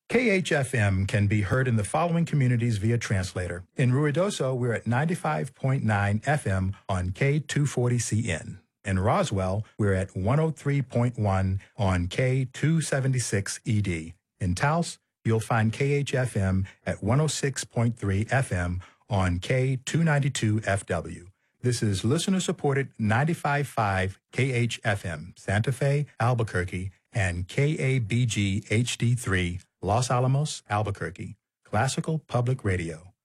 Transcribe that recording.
KHFM can be heard in the following communities via translator. In Ruidoso, we're at 95.9 FM on K240CN. In Roswell, we're at 103.1 on K276ED. In Taos, you'll find KHFM at 106.3 FM on K292FW. This is listener-supported 95.5 KHFM, Santa Fe, Albuquerque, and KABG HD3, Los Alamos, Albuquerque, Classical Public Radio.